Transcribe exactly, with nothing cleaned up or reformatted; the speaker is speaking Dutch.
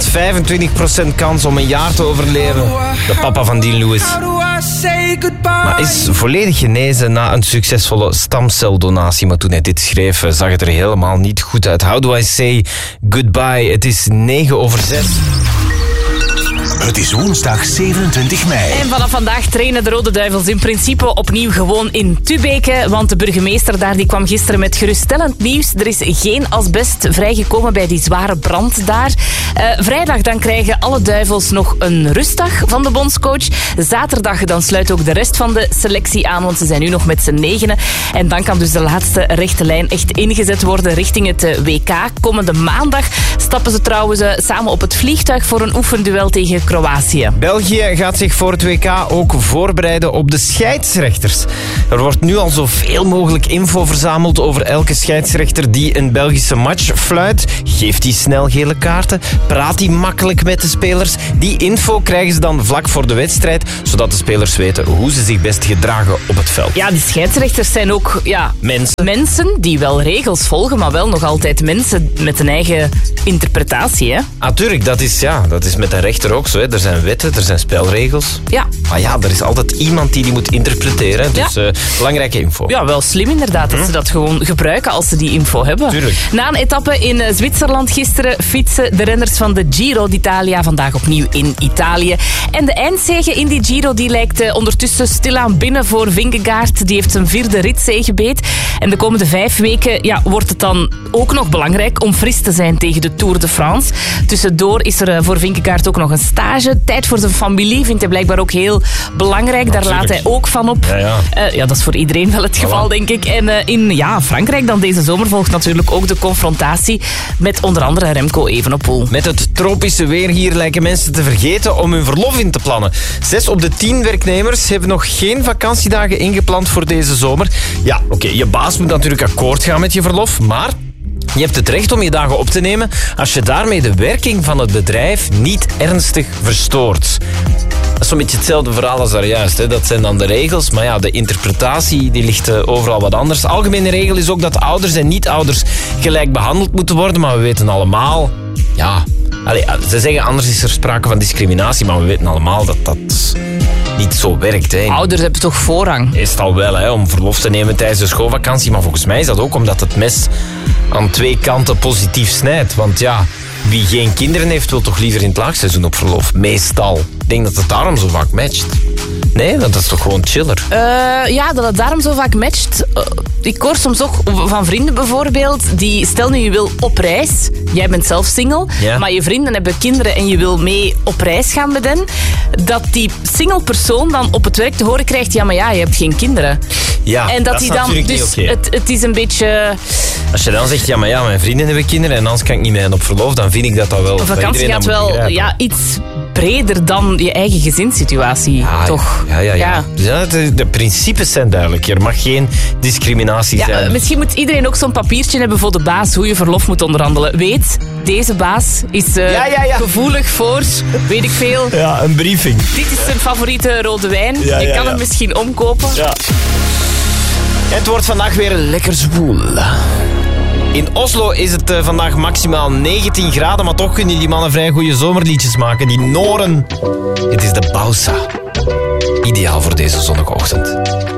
vijfentwintig procent kans om een jaar te overleven. De papa van Dean Lewis. Maar is volledig genezen na een succesvolle stamceldonatie. Maar toen hij dit schreef, zag het er helemaal niet goed uit. How do I say goodbye? Het is negen over zes. Het is woensdag zevenentwintig mei. En vanaf vandaag trainen de Rode Duivels in principe opnieuw gewoon in Tubeke. Want de burgemeester daar die kwam gisteren met geruststellend nieuws. Er is geen asbest vrijgekomen bij die zware brand daar. Uh, vrijdag dan krijgen alle Duivels nog een rustdag van de bondscoach. Zaterdag dan sluit ook de rest van de selectie aan, want ze zijn nu nog met z'n negenen. En dan kan dus de laatste rechte lijn echt ingezet worden richting het W K. Komende maandag stappen ze trouwens uh, samen op het vliegtuig voor een oefenduel tegen Kroatië. België gaat zich voor het W K ook voorbereiden op de scheidsrechters. Er wordt nu al zoveel mogelijk info verzameld over elke scheidsrechter die een Belgische match fluit. Geeft hij snel gele kaarten? Praat hij makkelijk met de spelers? Die info krijgen ze dan vlak voor de wedstrijd, zodat de spelers weten hoe ze zich best gedragen op het veld. Ja, die scheidsrechters zijn ook ja, mensen. mensen die wel regels volgen, maar wel nog altijd mensen met een eigen interpretatie. Hè? Ah, tuurlijk, dat is, ja, dat is met een rechter ook zo. Hè. Er zijn wetten, er zijn spelregels. Ja. Maar ja, er is altijd iemand die die moet interpreteren. Dus ja. uh, belangrijke info. Ja, wel slim inderdaad, dat hm? ze dat gewoon gebruiken als ze die info hebben. Tuurlijk. Na een etappe in Zwitserland gisteren fietsen de renners van de Giro d'Italia vandaag opnieuw in Italië. En de eindzege in die Giro die lijkt uh, ondertussen stilaan binnen voor Vingegaard. Die heeft zijn vierde ritzegebeet. En de komende vijf weken ja, wordt het dan ook nog belangrijk om fris te zijn tegen de Tour de France. Tussendoor is er uh, voor Vingegaard ook nog een stage. Tijd voor zijn familie vindt hij blijkbaar ook heel belangrijk. Daar laat hij ook van op. Ja, ja. Uh, ja, dat is voor iedereen wel het geval, voilà. Denk ik. En uh, in ja, Frankrijk dan deze zomer volgt natuurlijk ook de confrontatie met onder andere Remco Evenepoel. Met het tropische weer hier lijken mensen te vergeten om hun verlof in te plannen. Zes op de tien werknemers hebben nog geen vakantiedagen ingepland voor deze zomer. Ja, oké, okay, je baas moet natuurlijk akkoord gaan met je verlof, maar je hebt het recht om je dagen op te nemen als je daarmee de werking van het bedrijf niet ernstig verstoort. Dat is zo'n beetje hetzelfde verhaal als daar juist. Hè. Dat zijn dan de regels, maar ja, de interpretatie die ligt uh, overal wat anders. De algemene regel is ook dat ouders en niet-ouders gelijk behandeld moeten worden, maar we weten allemaal, ja, allee, ze zeggen anders is er sprake van discriminatie, maar we weten allemaal dat dat niet zo werkt. Hè. Ouders hebben toch voorrang? Is het al wel, hè, om verlof te nemen tijdens de schoolvakantie, maar volgens mij is dat ook omdat het mes aan twee kanten positief snijdt. Want ja, wie geen kinderen heeft, wil toch liever in het laagseizoen op verlof. Meestal. Ik denk dat het daarom zo vaak matcht. Nee, want dat is toch gewoon chiller? Uh, ja, dat het daarom zo vaak matcht. Uh, ik hoor soms ook van vrienden bijvoorbeeld, die, stel nu je wil op reis, jij bent zelf single, ja. maar je vrienden hebben kinderen en je wil mee op reis gaan met hen, dat die single persoon dan op het werk te horen krijgt, ja, maar ja, je hebt geen kinderen. Ja, en dat, dat is die dan, natuurlijk dus niet oké. Okay. Het, het is een beetje... Als je dan zegt, ja, maar ja, mijn vrienden hebben kinderen en anders kan ik niet mee op verlof, dan vind ik dat dat wel... Een vakantie gaat wel ja, iets breder dan je eigen gezinssituatie, ja, toch? Ja, ja, ja. ja. ja de, de principes zijn duidelijk. Er mag geen discriminatie ja, zijn. Misschien moet iedereen ook zo'n papiertje hebben voor de baas hoe je verlof moet onderhandelen. Weet, deze baas is uh, ja, ja, ja. gevoelig voor, weet ik veel. Ja, een briefing. Dit is zijn favoriete rode wijn. Ja, je ja, kan ja. hem misschien omkopen. Ja. Het wordt vandaag weer lekker zwoel. In Oslo is het uh, vandaag maximaal negentien graden, maar toch kunnen die mannen vrij goede zomerliedjes maken. Die Noren. Het is de Bausa. Ideaal voor deze zonnige ochtend.